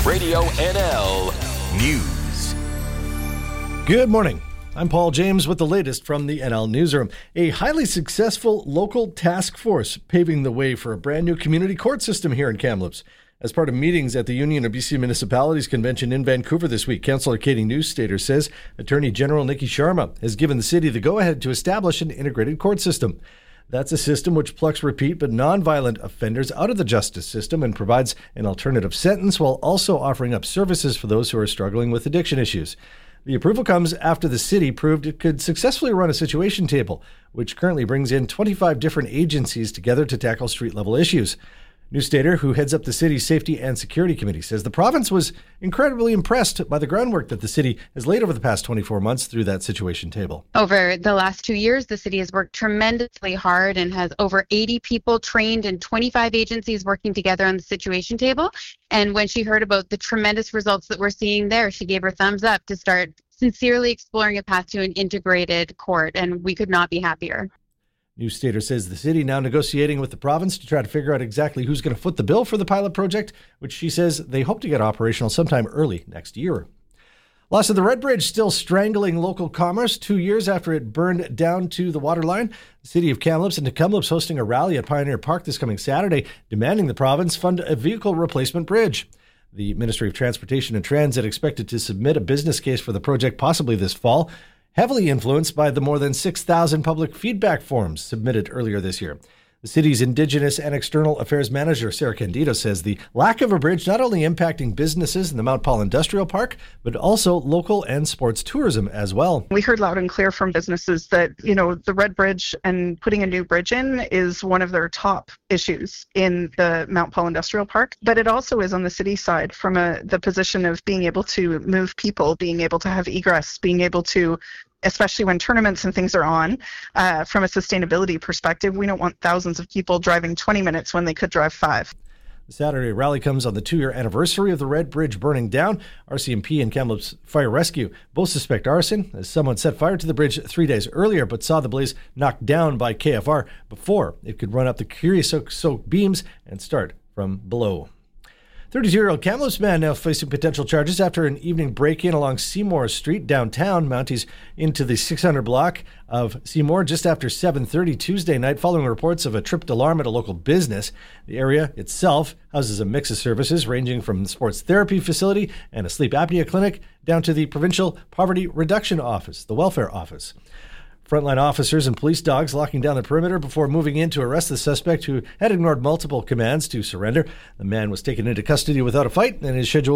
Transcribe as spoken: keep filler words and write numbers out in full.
Radio N L News. Good morning. I'm Paul James with the latest from the N L Newsroom. A highly successful local task force paving the way for a brand new community court system here in Kamloops. As part of meetings at the Union of B C Municipalities Convention in Vancouver this week, Councillor Katie Newstater says Attorney General Nikki Sharma has given the city the go-ahead to establish an integrated court system. That's a system which plucks repeat but non-violent offenders out of the justice system and provides an alternative sentence while also offering up services for those who are struggling with addiction issues. The approval comes after the city proved it could successfully run a situation table, which currently brings in twenty-five different agencies together to tackle street-level issues. Newstater, who heads up the city's Safety and Security Committee, says the province was incredibly impressed by the groundwork that the city has laid over the past twenty-four months through that situation table. Over the last two years, the city has worked tremendously hard and has over eighty people trained and twenty-five agencies working together on the situation table. And when she heard about the tremendous results that we're seeing there, she gave her thumbs up to start sincerely exploring a path to an integrated court, and we could not be happier. Newstater says the city now negotiating with the province to try to figure out exactly who's going to foot the bill for the pilot project, which she says they hope to get operational sometime early next year. Loss of the Red Bridge still strangling local commerce two years after it burned down to the waterline. The city of Kamloops and Tk'emlúps hosting a rally at Pioneer Park this coming Saturday, demanding the province fund a vehicle replacement bridge. The Ministry of Transportation and Transit expected to submit a business case for the project possibly this fall, heavily influenced by the more than six thousand public feedback forms submitted earlier this year. The city's Indigenous and External Affairs Manager, Sarah Candido, says the lack of a bridge not only impacting businesses in the Mount Paul Industrial Park, but also local and sports tourism as well. We heard loud and clear from businesses that, you know, the Red Bridge and putting a new bridge in is one of their top issues in the Mount Paul Industrial Park. But it also is on the city side from a, the position of being able to move people, being able to have egress, being able to, especially when tournaments and things are on, uh, from a sustainability perspective, we don't want thousands of people driving twenty minutes when they could drive five. The Saturday rally comes on the two-year anniversary of the Red Bridge burning down. R C M P and Kamloops Fire Rescue both suspect arson, as someone set fire to the bridge three days earlier but saw the blaze knocked down by K F R before it could run up the creosote-soaked beams and start from below. thirty-two-year-old Kamloops man now facing potential charges after an evening break-in along Seymour Street downtown. Mounties into the six hundred block of Seymour just after seven thirty Tuesday night following reports of a tripped alarm at a local business. The area itself houses a mix of services ranging from the sports therapy facility and a sleep apnea clinic down to the Provincial Poverty Reduction Office, the welfare office. Frontline officers and police dogs locking down the perimeter before moving in to arrest the suspect who had ignored multiple commands to surrender. The man was taken into custody without a fight and is scheduled